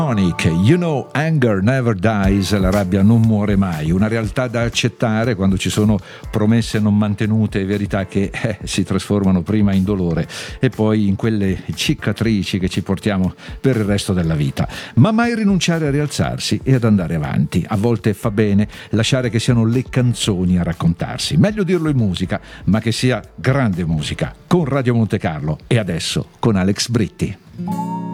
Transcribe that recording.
You know, anger never dies, la rabbia non muore mai, una realtà da accettare quando ci sono promesse non mantenute e verità che si trasformano prima in dolore e poi in quelle cicatrici che ci portiamo per il resto della vita. Ma mai rinunciare a rialzarsi e ad andare avanti. A volte fa bene lasciare che siano le canzoni a raccontarsi, meglio dirlo in musica, ma che sia grande musica, con Radio Monte Carlo e adesso con Alex Britti.